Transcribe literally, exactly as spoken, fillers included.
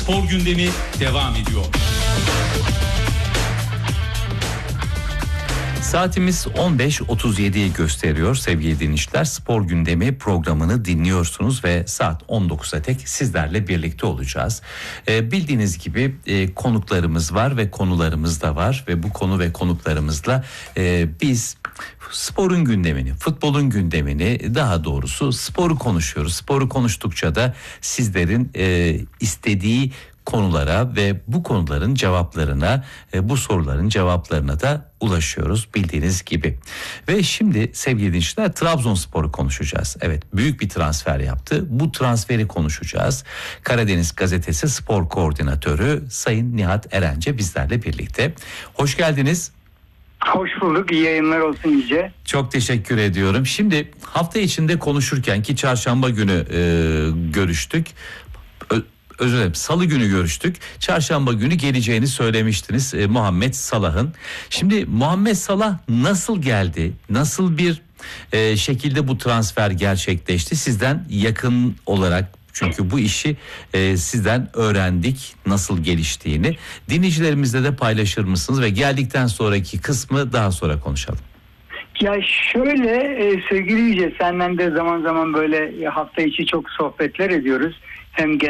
Spor gündemi devam ediyor. Saatimiz on beş otuz yediyi gösteriyor sevgili dinleyiciler. Spor gündemi programını dinliyorsunuz ve saat on dokuza dek sizlerle birlikte olacağız. Ee, bildiğiniz gibi e, konuklarımız var ve konularımız da var ve bu konu ve konuklarımızla e, biz sporun gündemini, futbolun gündemini, daha doğrusu sporu konuşuyoruz. Sporu konuştukça da sizlerin e, istediği konulara ve bu konuların cevaplarına, bu soruların cevaplarına da ulaşıyoruz bildiğiniz gibi. Ve şimdi sevgili dinleyiciler, Trabzonspor'u konuşacağız. Evet, büyük bir transfer yaptı. Bu transferi konuşacağız. Karadeniz Gazetesi Spor Koordinatörü Sayın Nihat Erence bizlerle birlikte. Hoş geldiniz. Hoş bulduk. İyi yayınlar olsun Yüce. Çok teşekkür ediyorum. Şimdi hafta içinde konuşurken ki çarşamba günü e, görüştük. Ö- Özür dilerim, salı günü görüştük. Çarşamba günü geleceğini söylemiştiniz e, Muhammed Salah'ın. Şimdi Muhammed Salah nasıl geldi? Nasıl bir e, şekilde bu transfer gerçekleşti? Sizden yakın olarak, çünkü bu işi e, sizden öğrendik nasıl geliştiğini. Dinleyicilerimizle de paylaşır mısınız ve geldikten sonraki kısmı daha sonra konuşalım. Ya şöyle e, sevgili Yüce, senden de zaman zaman böyle hafta içi çok sohbetler ediyoruz. Hem